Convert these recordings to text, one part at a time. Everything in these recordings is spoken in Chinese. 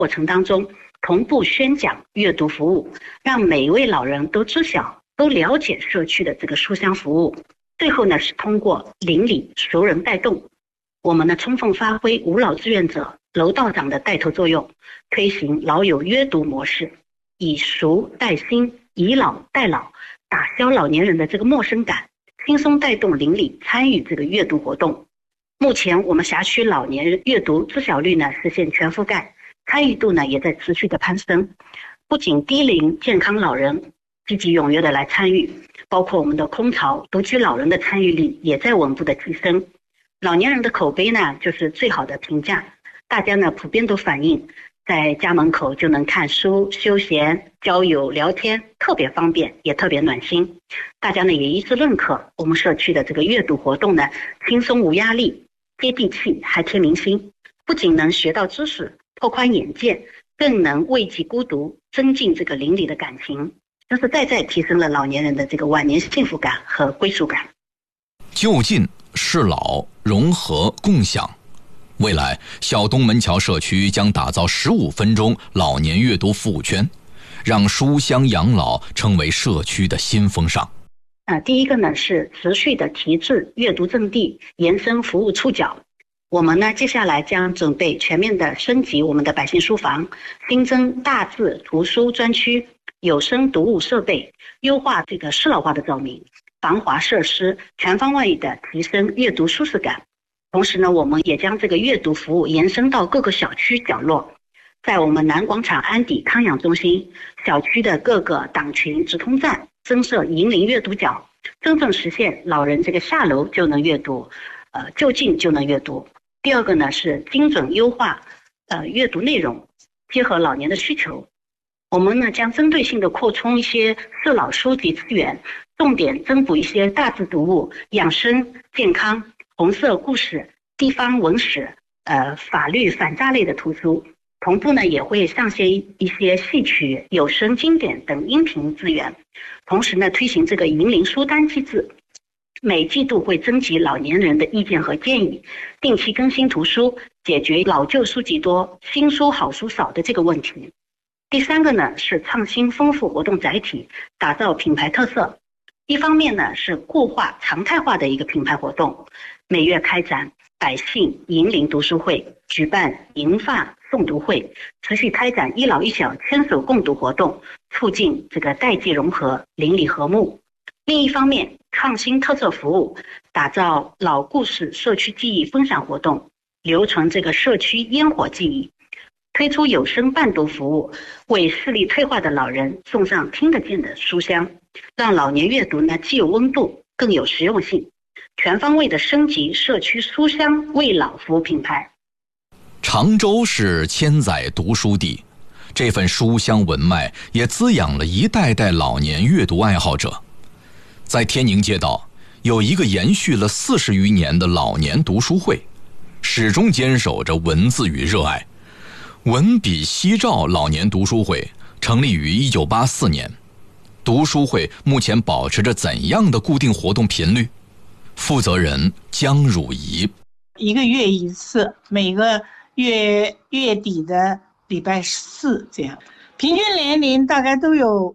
过程当中同步宣讲阅读服务，让每一位老人都知晓、都了解社区的这个书香服务。最后呢，是通过邻里熟人带动，我们呢充分发挥无老志愿者楼道长的带头作用，推行老友约读模式，以熟带新，以老带老，打消老年人的这个陌生感，轻松带动邻里参与这个阅读活动。目前我们辖区老年人阅读知晓率呢实现全覆盖，参与度呢也在持续的攀升。不仅低龄健康老人积极踊跃的来参与，包括我们的空巢独居老人的参与率也在稳步的提升。老年人的口碑呢就是最好的评价，大家呢普遍都反映在家门口就能看书、休闲、交友、聊天，特别方便，也特别暖心。大家呢也一致认可我们社区的这个阅读活动呢轻松无压力，接地气还贴民心，不仅能学到知识、拓宽眼界，更能慰藉孤独，增进这个邻里的感情，实实在在提升了老年人的这个晚年幸福感和归属感。 就近适老融合共享，未来小东门桥社区将打造15分钟老年阅读服务圈，让书香养老成为社区的新风尚。 第一个呢是持续的提质阅读阵地，延伸服务触角。我们呢接下来将准备全面的升级我们的百姓书房，新增大字图书专区、有声读物设备，优化这个适老化的照明、防滑设施，全方位的提升阅读舒适感。同时呢，我们也将这个阅读服务延伸到各个小区角落，在我们南广场安底康养中心、小区的各个党群直通站增设银龄阅读角，真正实现老人这个下楼就能阅读，就近就能阅读。第二个呢是精准优化阅读内容，结合老年的需求。我们呢将针对性的扩充一些适老书籍资源，重点增补一些大字读物、养生、健康、红色故事、地方文史、法律反诈类的图书。同步呢也会上线一些戏曲、有声经典等音频资源。同时呢推行这个银龄书单机制，每季度会征集老年人的意见和建议，定期更新图书，解决老旧书籍多、新书好书少的这个问题。第三个呢是创新丰富活动载体，打造品牌特色。一方面呢是固化常态化的一个品牌活动，每月开展百姓银龄读书会，举办银发诵读会，持续开展一老一小牵手共读活动，促进这个代际融合、邻里和睦。另一方面，创新特色服务，打造老故事社区记忆分享活动，留存这个社区烟火记忆，推出有声伴读服务，为视力退化的老人送上听得见的书香，让老年阅读呢既有温度，更有实用性，全方位的升级社区书香为老服务品牌。 常州是千载读书地，这份书香文脉也滋养了一代代老年阅读爱好者。在天宁街道有一个延续了40余年的老年读书会，始终坚守着文字与热爱。文笔夕照老年读书会成立于1984年，读书会目前保持着怎样的固定活动频率？负责人江汝仪 ：1个月一次，每个月底的礼拜4这样，平均年龄大概都有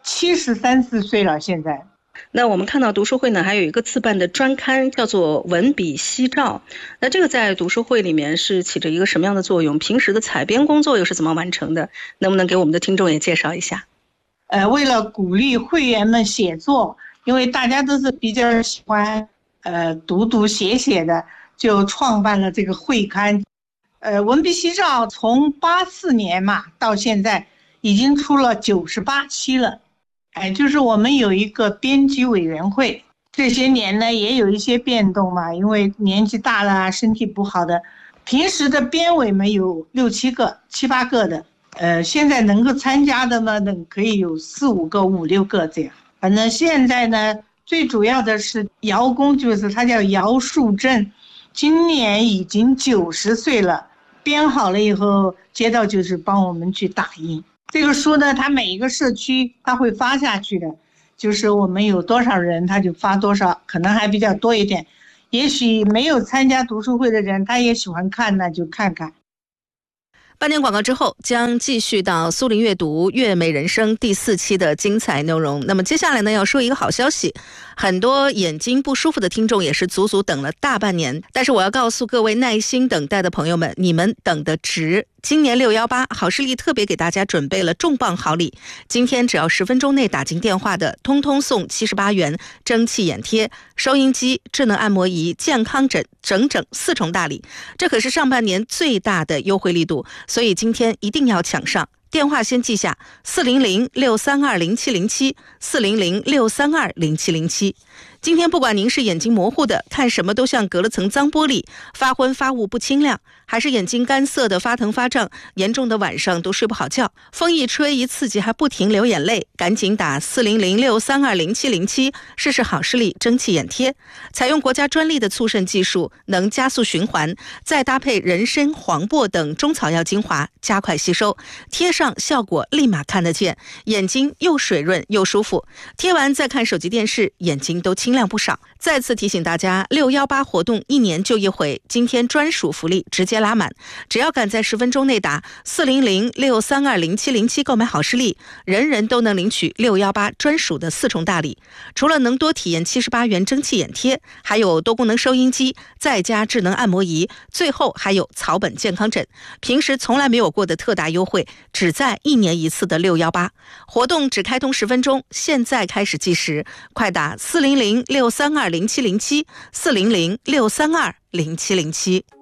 73、4岁了。现在， 那我们看到读书会呢，还有一个自办的专刊，叫做文笔夕照。那这个在读书会里面是起着一个什么样的作用？平时的采编工作又是怎么完成的？能不能给我们的听众也介绍一下？ 为了鼓励会员们写作，因为大家都是比较喜欢读写的，就创办了这个会刊。文笔夕照从84年嘛到现在已经出了98期了。就是我们有一个编辑委员会，这些年呢也有一些变动嘛，因为年纪大了，身体不好的，平时的编委们有6、7个、7、8个的，现在能够参加的嘛，可以有4、5个、5、6个这样。反正现在呢，最主要的是姚工，就是他叫姚树正，今年已经90岁了，编好了以后，街道就是帮我们去打印。这个书呢，它每一个社区它会发下去的，就是我们有多少人他就发多少，可能还比较多一点。也许没有参加读书会的人他也喜欢看，那就看看。 半点广告之后，将继续到苏林阅读悦美人生第4期的精彩内容。那么接下来呢，要说一个好消息，很多眼睛不舒服的听众也是足足等了大半年，但是我要告诉各位耐心等待的朋友们，你们等得值。今年618好视力特别给大家准备了重磅好礼，今天只要10分钟内打进电话的，通通送78元蒸汽眼贴、收音机、智能按摩仪、健康枕，整整4重大礼，这可是上半年最大的优惠力度，所以今天一定要抢上。电话先记下400-632-0707 400-632-0707。今天不管您是眼睛模糊的，看什么都像隔了层脏玻璃，发昏发雾不清亮，还是眼睛干涩的发疼发胀，严重的晚上都睡不好觉，风一吹一刺激还不停流眼泪，赶紧打400-632-0707试试好视力蒸汽眼贴。采用国家专利的促渗技术，能加速循环，再搭配人参、黄柏等中草药精华，加快吸收，贴上效果立马看得见，眼睛又水润又舒服。贴完再看手机电视，眼睛都清亮不少。再次提醒大家，618活动1年就一回，今天专属福利直接拉满，只要赶在10分钟内打400-632-0707购买好视力，人人都能领取618专属的4重大礼。除了能多体验78元蒸汽眼贴，还有多功能收音机，再加智能按摩仪，最后还有草本健康枕，平时从来没有过的特大优惠，只在1年1次的618活动，只开通10分钟，现在开始计时，快打400-632-0707 400-632-0707。